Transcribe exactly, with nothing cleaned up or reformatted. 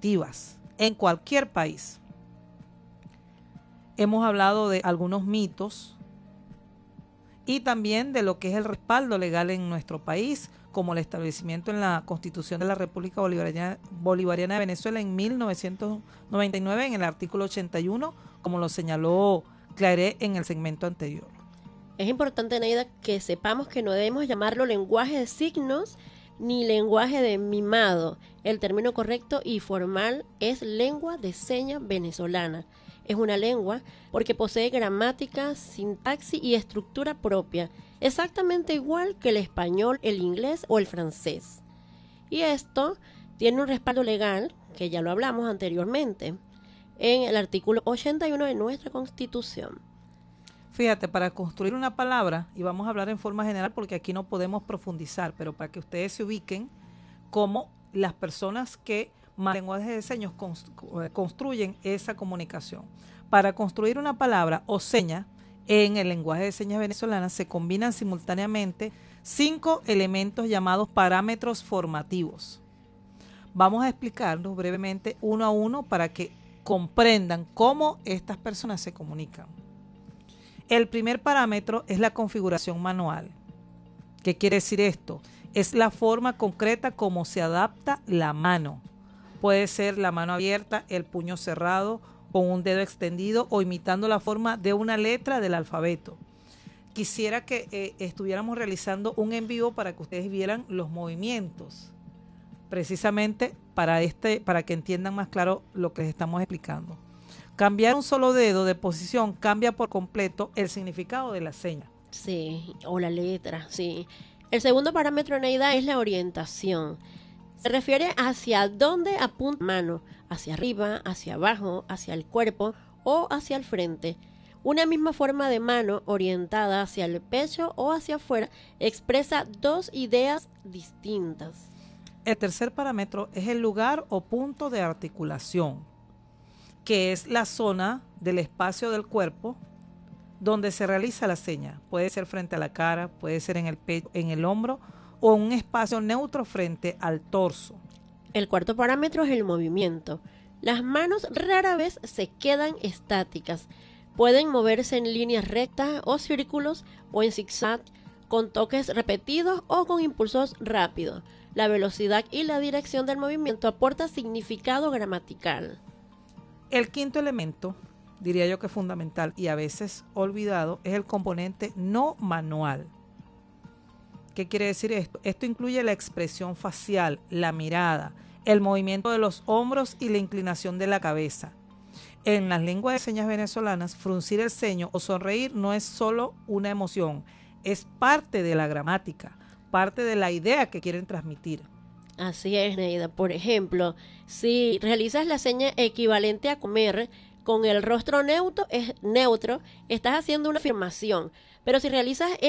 efectivas en cualquier país. Hemos hablado de algunos mitos y también de lo que es el respaldo legal en nuestro país, como el establecimiento en la Constitución de la República Bolivariana, Bolivariana de Venezuela en mil novecientos noventa y nueve, en el artículo ochenta y uno, como lo señaló Claire en el segmento anterior. Es importante, Neida, que sepamos que no debemos llamarlo lenguaje de signos ni lenguaje de mimado. El término correcto y formal es lengua de señas venezolana. Es una lengua porque posee gramática, sintaxis y estructura propia, exactamente igual que el español, el inglés o el francés. Y esto tiene un respaldo legal, que ya lo hablamos anteriormente, en el artículo ochenta y uno de nuestra Constitución. Fíjate, para construir una palabra, y vamos a hablar en forma general porque aquí no podemos profundizar, pero para que ustedes se ubiquen cómo las personas que más lenguajes de señas construyen esa comunicación. Para construir una palabra o seña en el lenguaje de señas venezolana se combinan simultáneamente cinco elementos llamados parámetros formativos. Vamos a explicarlos brevemente uno a uno para que comprendan cómo estas personas se comunican. El primer parámetro es la configuración manual. ¿Qué quiere decir esto? Es la forma concreta como se adapta la mano. Puede ser la mano abierta, el puño cerrado, con un dedo extendido o imitando la forma de una letra del alfabeto. Quisiera que eh, estuviéramos realizando un en vivo para que ustedes vieran los movimientos, precisamente para, este, para que entiendan más claro lo que les estamos explicando. Cambiar un solo dedo de posición cambia por completo el significado de la seña. Sí, o la letra, sí. El segundo parámetro, Neida, es la orientación. Se refiere hacia dónde apunta la mano, hacia arriba, hacia abajo, hacia el cuerpo o hacia el frente. Una misma forma de mano orientada hacia el pecho o hacia afuera expresa dos ideas distintas. El tercer parámetro es el lugar o punto de articulación, que es la zona del espacio del cuerpo donde se realiza la seña. Puede ser frente a la cara, puede ser en el pecho, en el hombro o en un espacio neutro frente al torso. El cuarto parámetro es el movimiento. Las manos rara vez se quedan estáticas. Pueden moverse en líneas rectas o círculos o en zigzag, con toques repetidos o con impulsos rápidos. La velocidad y la dirección del movimiento aporta significado gramatical. El quinto elemento, diría yo que es fundamental y a veces olvidado, es el componente no manual. ¿Qué quiere decir esto? Esto incluye la expresión facial, la mirada, el movimiento de los hombros y la inclinación de la cabeza. En las lenguas de señas venezolanas, fruncir el ceño o sonreír no es solo una emoción, es parte de la gramática, parte de la idea que quieren transmitir. Así es, Neida. Por ejemplo, si realizas la seña equivalente a comer con el rostro neutro, es neutro, estás haciendo una afirmación. Pero si realizas